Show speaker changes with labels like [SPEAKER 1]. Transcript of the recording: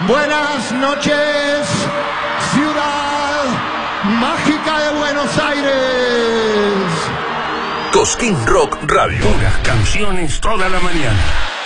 [SPEAKER 1] Buenas noches, ciudad mágica de Buenos Aires.
[SPEAKER 2] Cosquín Rock Radio.
[SPEAKER 3] Puras canciones toda la mañana.